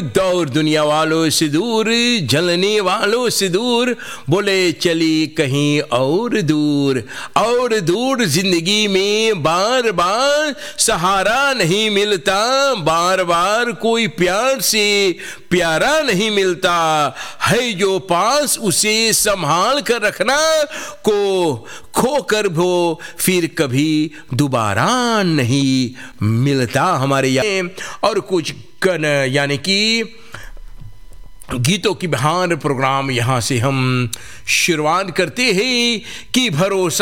दौर दुनिया वालों से दूर, जलने वालों से दूर, बोले चली कहीं और दूर जिंदगी में बार बार सहारा नहीं मिलता, बार बार कोई प्यार से प्यारा नहीं मिलता, है जो पास उसे संभाल कर रखना, को खो कर वो फिर कभी दोबारा नहीं मिलता। हमारे यहाँ और कुछ गन यानी कि गीतों की बहार प्रोग्राम यहाँ से हम शुरुआत करते हैं कि भरोसा